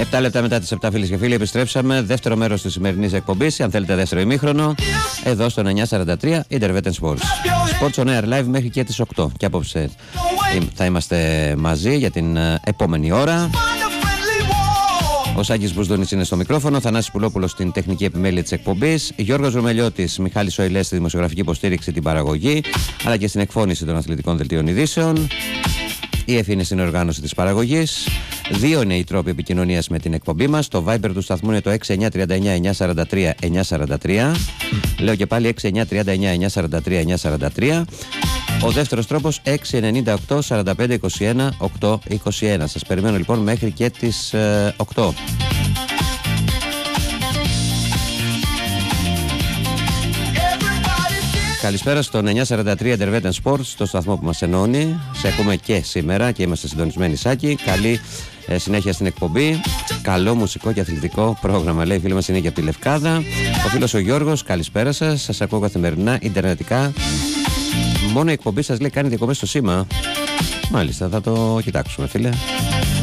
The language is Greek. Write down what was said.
7 λεπτά μετά τις 7, φίλες και φίλοι, επιστρέψαμε. Δεύτερο μέρος της σημερινής εκπομπής. Αν θέλετε, δεύτερο ημίχρονο. Εδώ στο 943 Intervet Sports. Sports on Air Live μέχρι και τις 8. Και απόψε θα είμαστε μαζί για την επόμενη ώρα. Ο Σάκης Μπουσδούνης είναι στο μικρόφωνο, Θανάσης Πουλόπουλος στην τεχνική επιμέλεια της εκπομπής, Γιώργος Ρωμελιώτης, Μιχάλης Οηλές στη δημοσιογραφική υποστήριξη, την παραγωγή, αλλά και στην εκφώνηση των αθλητικών δελτίων ειδήσεων. Η ΕΦ είναι στην οργάνωση της παραγωγής. 2 είναι οι τρόποι επικοινωνίας με την εκπομπή μας. Το Viber του σταθμού είναι το 6939-943-943. Λέω και πάλι 6939-943-943. Ο δεύτερος τρόπος 698-4521-821. Σας περιμένω λοιπόν μέχρι και τις 8. Καλησπέρα στο 943 Intervet Sports, το σταθμό που μας ενώνει. Σε ακούμε και σήμερα και είμαστε συντονισμένοι, Σάκη. Καλή συνέχεια στην εκπομπή. Καλό μουσικό και αθλητικό πρόγραμμα, λέει η φίλη μας είναι και από τη Λευκάδα. Ο φίλος ο Γιώργος, καλησπέρα σας. Σας ακούω καθημερινά, ιντερνετικά. Μόνο η εκπομπή σας λέει κάνει διακοπές στο σήμα. Μάλιστα, θα το κοιτάξουμε, φίλε.